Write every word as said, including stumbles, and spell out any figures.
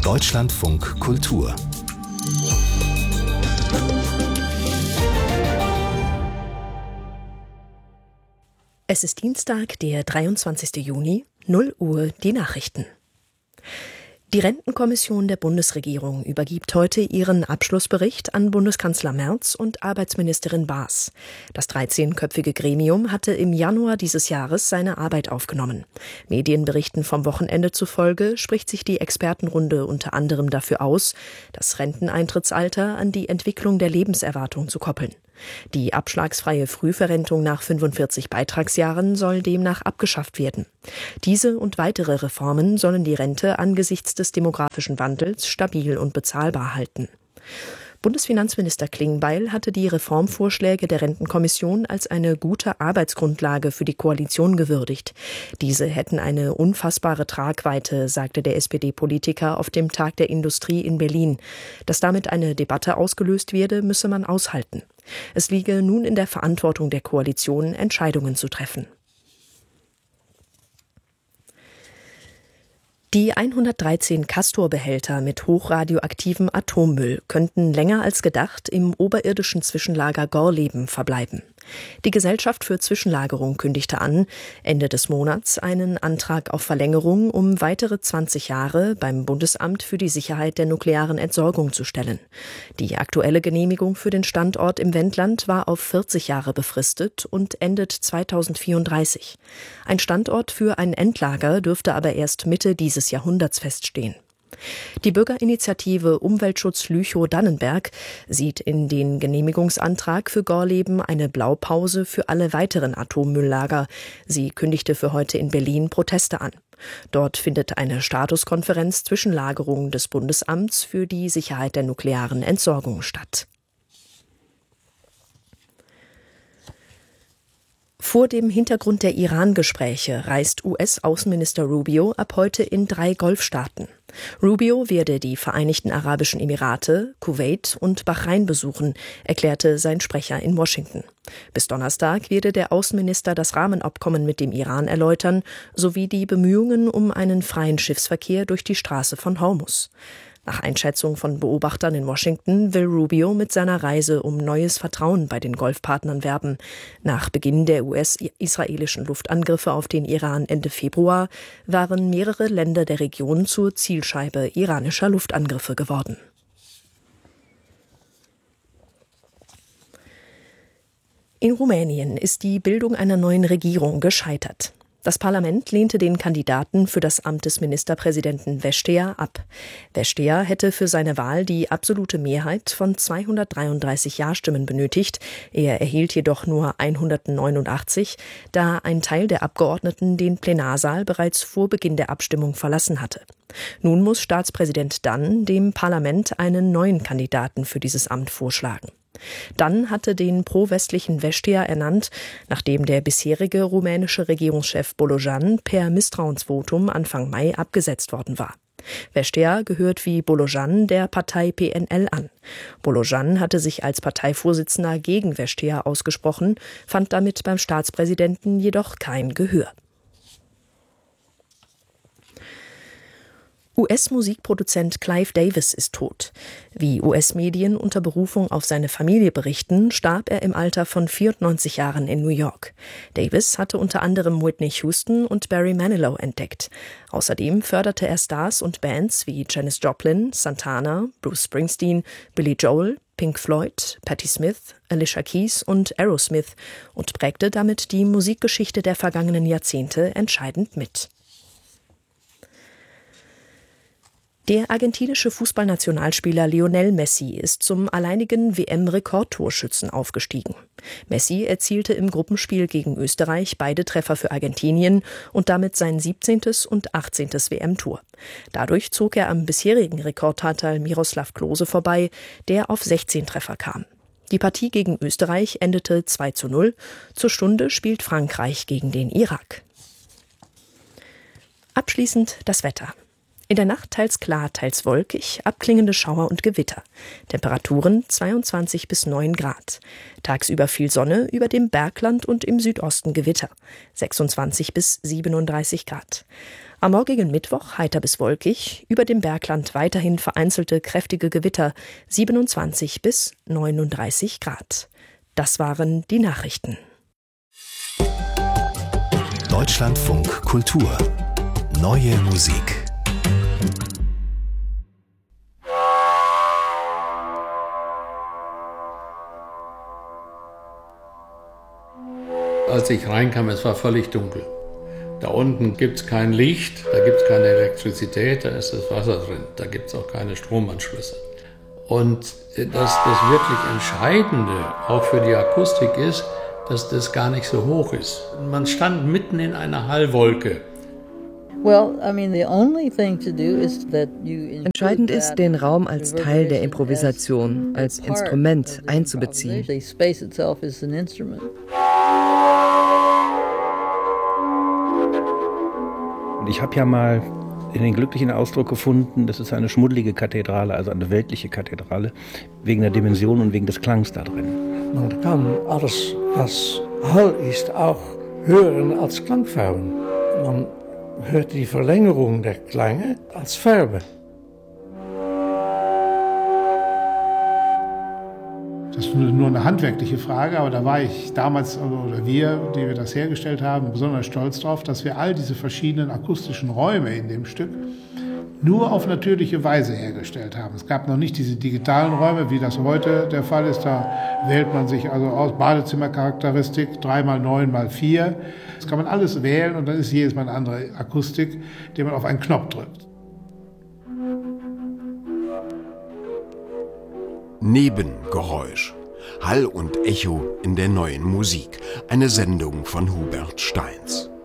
Deutschlandfunk Kultur. Es ist Dienstag, der dreiundzwanzigsten Juni, null Uhr, die Nachrichten. Die Rentenkommission der Bundesregierung übergibt heute ihren Abschlussbericht an Bundeskanzler Merz und Arbeitsministerin Baas. Das dreizehnköpfige Gremium hatte im Januar dieses Jahres seine Arbeit aufgenommen. Medienberichten vom Wochenende zufolge spricht sich die Expertenrunde unter anderem dafür aus, das Renteneintrittsalter an die Entwicklung der Lebenserwartung zu koppeln. Die abschlagsfreie Frühverrentung nach fünfundvierzig Beitragsjahren soll demnach abgeschafft werden. Diese und weitere Reformen sollen die Rente angesichts des demografischen Wandels stabil und bezahlbar halten. Bundesfinanzminister Klingbeil hatte die Reformvorschläge der Rentenkommission als eine gute Arbeitsgrundlage für die Koalition gewürdigt. Diese hätten eine unfassbare Tragweite, sagte der S P D-Politiker auf dem Tag der Industrie in Berlin. Dass damit eine Debatte ausgelöst werde, müsse man aushalten. Es liege nun in der Verantwortung der Koalition, Entscheidungen zu treffen. Die hundertdreizehn Castor-Behälter mit hochradioaktivem Atommüll könnten länger als gedacht im oberirdischen Zwischenlager Gorleben verbleiben. Die Gesellschaft für Zwischenlagerung kündigte an, Ende des Monats einen Antrag auf Verlängerung um weitere zwanzig Jahre beim Bundesamt für die Sicherheit der nuklearen Entsorgung zu stellen. Die aktuelle Genehmigung für den Standort im Wendland war auf vierzig Jahre befristet und endet zweitausendvierunddreißig. Ein Standort für ein Endlager dürfte aber erst Mitte dieses Jahrhunderts feststehen. Die Bürgerinitiative Umweltschutz Lüchow-Dannenberg sieht in den Genehmigungsantrag für Gorleben eine Blaupause für alle weiteren Atommülllager. Sie kündigte für heute in Berlin Proteste an. Dort findet eine Statuskonferenz Zwischenlagerung des Bundesamts für die Sicherheit der nuklearen Entsorgung statt. Vor dem Hintergrund der Iran-Gespräche reist U S-Außenminister Rubio ab heute in drei Golfstaaten. Rubio werde die Vereinigten Arabischen Emirate, Kuwait und Bahrain besuchen, erklärte sein Sprecher in Washington. Bis Donnerstag werde der Außenminister das Rahmenabkommen mit dem Iran erläutern, sowie die Bemühungen um einen freien Schiffsverkehr durch die Straße von Hormuz. Nach Einschätzung von Beobachtern in Washington will Rubio mit seiner Reise um neues Vertrauen bei den Golfpartnern werben. Nach Beginn der U S-israelischen Luftangriffe auf den Iran Ende Februar waren mehrere Länder der Region zur Zielscheibe iranischer Luftangriffe geworden. In Rumänien ist die Bildung einer neuen Regierung gescheitert. Das Parlament lehnte den Kandidaten für das Amt des Ministerpräsidenten Vestea ab. Vestea hätte für seine Wahl die absolute Mehrheit von zweihundertdreiunddreißig Ja-Stimmen benötigt. Er erhielt jedoch nur hundertneunundachtzig, da ein Teil der Abgeordneten den Plenarsaal bereits vor Beginn der Abstimmung verlassen hatte. Nun muss Staatspräsident Dann dem Parlament einen neuen Kandidaten für dieses Amt vorschlagen. Dann hatte den pro-westlichen Vestea ernannt, nachdem der bisherige rumänische Regierungschef Bolojan per Misstrauensvotum Anfang Mai abgesetzt worden war. Vestea gehört wie Bolojan der Partei P N L an. Bolojan hatte sich als Parteivorsitzender gegen Vestea ausgesprochen, fand damit beim Staatspräsidenten jedoch kein Gehör. U S-Musikproduzent Clive Davis ist tot. Wie U S-Medien unter Berufung auf seine Familie berichten, starb er im Alter von vierundneunzig Jahren in New York. Davis hatte unter anderem Whitney Houston und Barry Manilow entdeckt. Außerdem förderte er Stars und Bands wie Janis Joplin, Santana, Bruce Springsteen, Billy Joel, Pink Floyd, Patti Smith, Alicia Keys und Aerosmith und prägte damit die Musikgeschichte der vergangenen Jahrzehnte entscheidend mit. Der argentinische Fußballnationalspieler Lionel Messi ist zum alleinigen W M-Rekordtorschützen aufgestiegen. Messi erzielte im Gruppenspiel gegen Österreich beide Treffer für Argentinien und damit sein siebzehntes und achtzehntes W M-Tor. Dadurch zog er am bisherigen Rekordhalter Miroslav Klose vorbei, der auf sechzehn Treffer kam. Die Partie gegen Österreich endete zwei zu null. Zur Stunde spielt Frankreich gegen den Irak. Abschließend das Wetter. In der Nacht teils klar, teils wolkig, abklingende Schauer und Gewitter. Temperaturen zweiundzwanzig bis neun Grad. Tagsüber viel Sonne, über dem Bergland und im Südosten Gewitter. sechsundzwanzig bis siebenunddreißig Grad. Am morgigen Mittwoch heiter bis wolkig, über dem Bergland weiterhin vereinzelte kräftige Gewitter, siebenundzwanzig bis neununddreißig Grad. Das waren die Nachrichten. Deutschlandfunk Kultur. Neue Musik. Als ich reinkam, es war völlig dunkel. Da unten gibt es kein Licht, da gibt es keine Elektrizität, da ist das Wasser drin, da gibt es auch keine Stromanschlüsse. Und das, das wirklich Entscheidende, auch für die Akustik ist, dass das gar nicht so hoch ist. Man stand mitten in einer Hallwolke. Entscheidend ist, den Raum als Teil der Improvisation, als Instrument einzubeziehen. Ich habe ja mal den glücklichen Ausdruck gefunden, das ist eine schmuddelige Kathedrale, also eine weltliche Kathedrale, wegen der Dimension und wegen des Klangs da drin. Man kann alles, was Hall ist, auch hören als Klangfarben. Man hört die Verlängerung der Klänge als Farbe. Das ist nur eine handwerkliche Frage, aber da war ich damals, oder wir, die wir das hergestellt haben, besonders stolz drauf, dass wir all diese verschiedenen akustischen Räume in dem Stück nur auf natürliche Weise hergestellt haben. Es gab noch nicht diese digitalen Räume, wie das heute der Fall ist. Da wählt man sich also aus Badezimmercharakteristik, drei mal neun mal vier. Das kann man alles wählen und dann ist jedes Mal eine andere Akustik, die man auf einen Knopf drückt. Nebengeräusch. Hall und Echo in der neuen Musik. Eine Sendung von Hubert Steins.